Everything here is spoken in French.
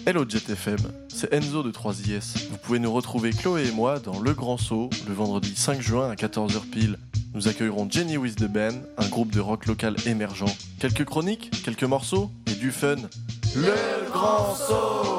Hello JetFM, c'est Enzo de 3IS. Vous pouvez nous retrouver Chloé et moi dans Le Grand Saut, le vendredi 5 juin à 14h pile. Nous accueillerons Jenny with the Band, un groupe de rock local émergent. Quelques chroniques, quelques morceaux et du fun. Le Grand Saut!